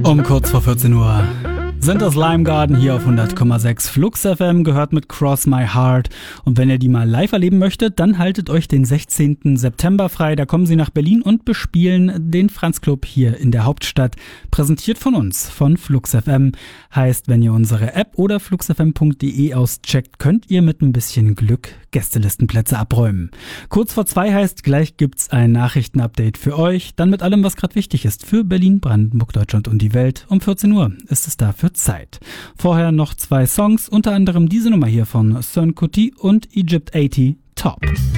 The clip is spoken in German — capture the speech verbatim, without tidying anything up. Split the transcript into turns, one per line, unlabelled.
Um kurz vor vierzehn Uhr sind das Lime Garden hier auf hundert Komma sechs Flux F M, gehört mit Cross My Heart. Und wenn ihr die mal live erleben möchtet, dann haltet euch den sechzehnten September frei. Da kommen sie nach Berlin und bespielen den Franz Club hier in der Hauptstadt. Präsentiert von uns, von Flux F M. Heißt, wenn ihr unsere App oder fluxfm punkt de auscheckt, könnt ihr mit ein bisschen Glück Gästelistenplätze abräumen. Kurz vor zwei heißt, gleich gibt's ein Nachrichtenupdate für euch. Dann mit allem, was gerade wichtig ist für Berlin, Brandenburg, Deutschland und die Welt. Um vierzehn Uhr ist es dafür Zeit. Vorher noch zwei Songs, unter anderem diese Nummer hier von Son Kuti und Egypt achtzig, Top.